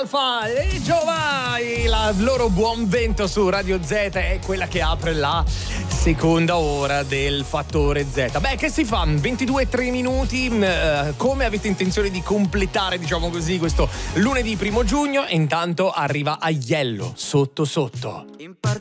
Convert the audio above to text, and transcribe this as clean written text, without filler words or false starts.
Alfa e Giovai, la loro Buon Vento su Radio Z è quella che apre la seconda ora del Fattore Z. Beh, che si fa? 22:03 minuti. Come avete intenzione di completare, diciamo così, questo lunedì 1 giugno? E intanto arriva Aiello, sotto sotto.